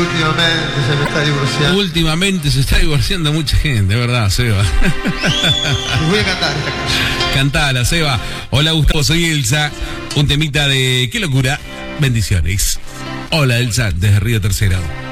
últimamente se me está divorciando. Últimamente se está divorciando mucha gente, ¿verdad, Seba? Les voy a cantar esta canción. Cantala, Seba. Hola, Gustavo, soy Elsa. Un temita de qué locura. Bendiciones. Hola, Elsa, desde Río Tercero.